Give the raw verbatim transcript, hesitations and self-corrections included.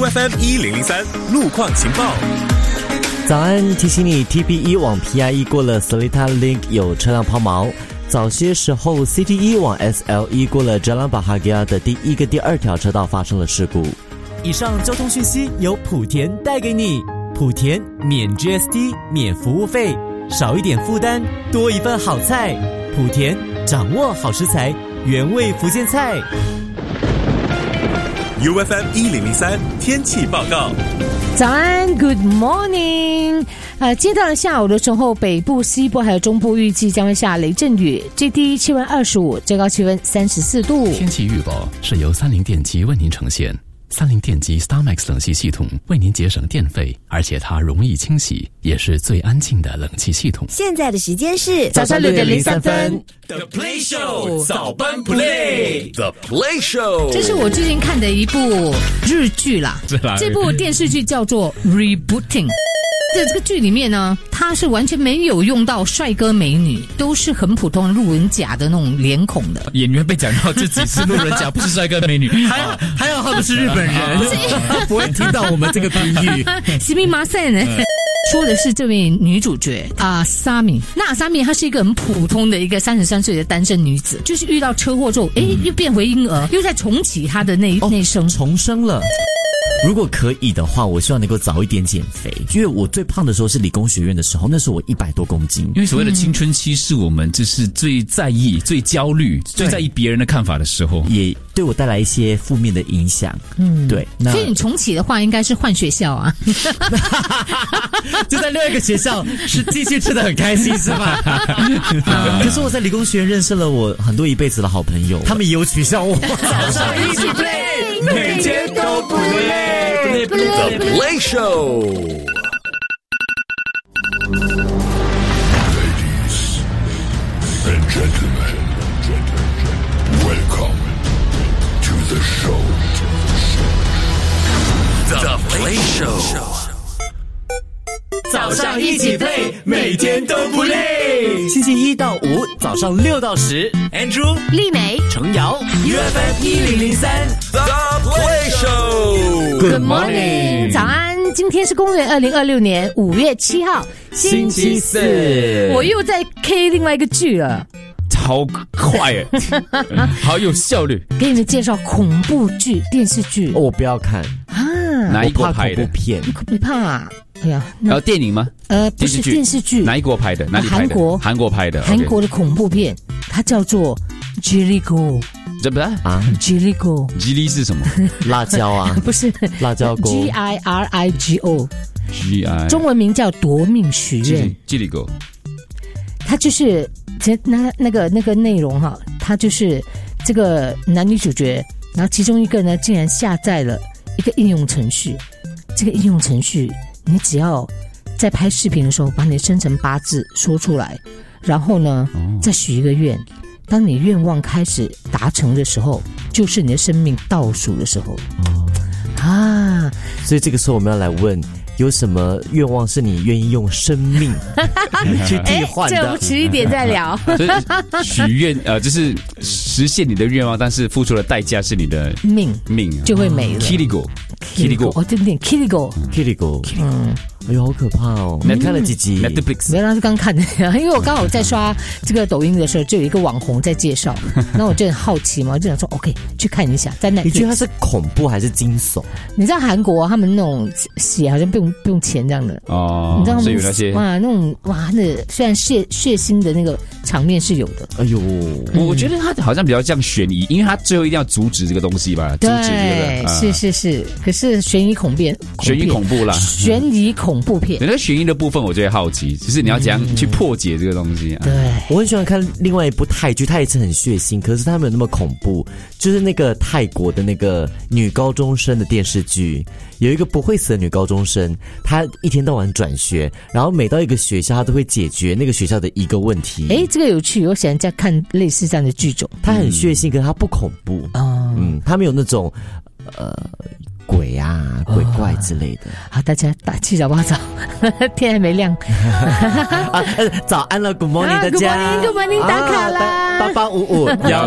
F M 一零零三路况情报。 早安，提醒你 T P 一 往 P I 一过了 Seletar Link 有车辆抛锚。早些时候 C T 一 往 S L 一过了 Jalan Bahagia 的第一个第二条车道发生了事故。 以上交通讯息由莆田带给你。莆田免 G S T 免服务费，少一点负担，多一份好菜。莆田掌握好食材，原味福建菜。 U F M 一零零三天气报告。 早安 ，Good morning。呃，今天到了下午的时候，北部、西部还有中部预计将会下雷阵雨，最低气温二十五，最高气温三十四度。 天气预报是由三菱电机为您呈现。三菱电机 StarMax 冷气系统为您节省电费，而且它容易清洗，也是最安静的冷气系统。 现在的时间是早上六点零三分。 The Play Show 早班 Play The Play Show， 这是我最近看的一部日剧啦，这部电视剧叫做 Rebooting。在这个剧里面呢，他是完全没有用到帅哥美女，都是很普通的路人甲的那种脸孔的演员被讲到自己是路人甲，不是帅哥美女，还好还好他们是日本人，不会听到我们这个评语。 西密马赛呢？说的是这位女主角啊，沙米。那沙米她是一个很普通的一个三十三岁的单身女子，就是遇到车祸之后，哎、嗯，又变回婴儿，又在重启她的那、哦、那生， 重生了。如果可以的话，我希望能够早一点减肥，因为我最胖的时候是理工学院的时候，那时候我一百多公斤。 因为所谓的青春期是我们就是最在意、最焦虑、最在意别人的看法的时候， 也对我带来一些负面的影响。嗯，对。 所以你重启的话，应该是换学校啊， 就在另外一个学校是继续吃得很开心，是吧？ 可是我在理工学院认识了我很多一辈子的好朋友， 他们也有取笑我。 早上一起 play， 每天都不累。The Play Show。 Ladies and gentlemen, welcome to the show. The Play Show。 早上一起 play， 每天都不累。星期一到五早上六到十 ，Andrew、 丽美、 程瑶 ，U F M 一零零三 The Play Show。 Good morning， 早安。今天是公元二零二六年五月七号， 星期四。 我又在 K 另外一个剧了。 超快耶，好有效率。 给你们介绍恐怖剧电视剧。 哦，我不要看啊， 哪一国拍的？ 恐怖片？ 你怕啊？哎呀， 然后电影吗？ 呃，不是电视剧。 哪一国拍的？哪里拍的？ 韩国， 韩国拍的。 韩国的恐怖片，它叫做 Jirigo。 这不是啊 ？Jirigo。 吉利是什么？ 辣椒啊？ 不是， 辣椒锅。 G I R I G O。G I。 中文名叫夺命许愿。 吉利狗。 它就是那那个那个内容哈，它就是这个男女主角，然后其中一个呢竟然下载了一个应用程序，这个应用程序你只要在拍视频的时候把你的生辰八字说出来，然后呢、哦、再许一个愿，当你愿望开始达成的时候，就是你的生命倒数的时候、哦、啊， 所以这个时候我们要来问，有什么愿望是你愿意用生命去替换的？ 这我们迟一点再聊。 所以许愿呃，就是实现你的愿望，但是付出的代价是你的命命、啊、 就会没了。 Kirigo，Kirigo， 哦，对对 ，Kirigo，Kirigo， 嗯，哎呦，好可怕哦！你看了几集 ？Netflix， 原来是刚看的，因为我刚好在刷这个抖音的时候，就有一个网红在介绍，那我就很好奇嘛，我就想说 ，OK， 去看一下。在那， 你觉得它是恐怖还是惊悚？ 你知道韩国、啊、他们那种血好像不用不用钱这样的哦， 你知道吗？ 所以有那些哇，那种哇，那虽然血血腥的那个场面是有的。 哎呦， 嗯、我觉得他好像比较像悬疑，因为他最后一定要阻止这个东西吧？阻止这个， 是是是。可是悬疑恐怖， 悬疑恐怖啦， 悬疑恐怖片。 那个悬疑的部分，我就会好奇，就是你要怎样去破解这个东西、啊。 对， 我很喜欢看另外一部泰剧，它也是很血腥，可是它没有那么恐怖。就是那个泰国的那个女高中生的电视剧，有一个不会死的女高中生，她一天到晚转学，然后每到一个学校，她都会解决那个学校的一个问题。 哎，这个有趣，我喜欢在看类似这样的剧种。 它很血腥，可是它不恐怖。哦，嗯，它没有那种呃。鬼啊，鬼怪之类的。 好、哦，大家打气早不早？天还没亮。 啊、早安了 ，Good morning， 大家。 Good morning，Good morning， 打卡啦。 八八五五幺